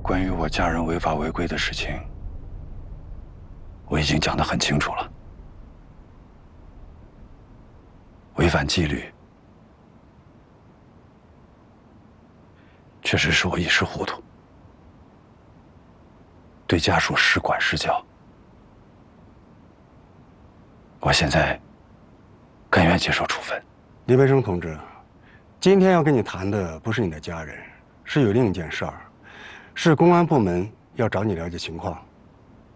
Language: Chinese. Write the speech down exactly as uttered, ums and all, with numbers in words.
关于我家人违法违规的事情，我已经讲得很清楚了。违反纪律，确实是我一时糊涂，对家属失管失教。我现在甘愿接受处分。 李培生同志，今天要跟你谈的不是你的家人，是有另一件事儿，是公安部门要找你了解情况。